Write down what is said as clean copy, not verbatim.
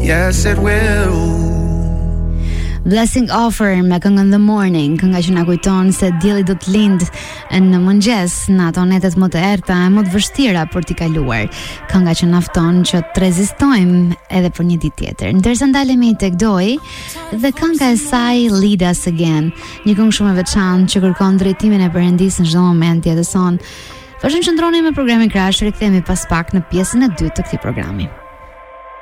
Yes, it will. Blessing Offer me këngën The Morning, kënga që na kujton se dielli do të lind në mëngjes, në ato netet më të errta e më të vështira për t'i kaluar. Kënga që na fton që të rezistojmë edhe për një ditë tjetër. Ndërsa ndalemi tek Doi dhe kënga e saj Lead Us Again, një këngë shumë e veçantë që kërkon drejtimin e Perëndisë në çdo moment jetëson. Vazhdojmë qëndroni me programin Crash, rikthehemi pas pak në pjesën e dytë të këtij programi.